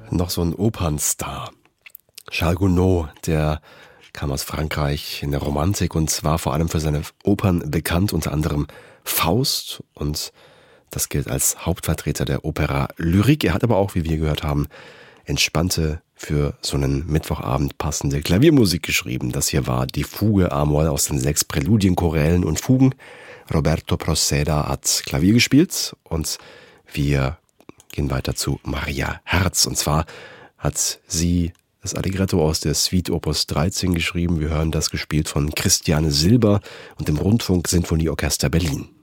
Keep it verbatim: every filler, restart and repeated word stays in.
noch so ein Opernstar. Charles Gounod, der kam aus Frankreich in der Romantik und war vor allem für seine Opern bekannt, unter anderem Faust, und das gilt als Hauptvertreter der Opera Lyrique. Er hat aber auch, wie wir gehört haben, entspannte, für so einen Mittwochabend passende Klaviermusik geschrieben. Das hier war die Fuge A-Moll aus den sechs Präludien, Chorälen und Fugen. Roberto Proceda hat Klavier gespielt und wir gehen weiter zu Maria Herz. Und zwar hat sie das Allegretto aus der Suite Opus dreizehn geschrieben. Wir hören das gespielt von Christiane Silber und dem Rundfunk Sinfonieorchester Berlin.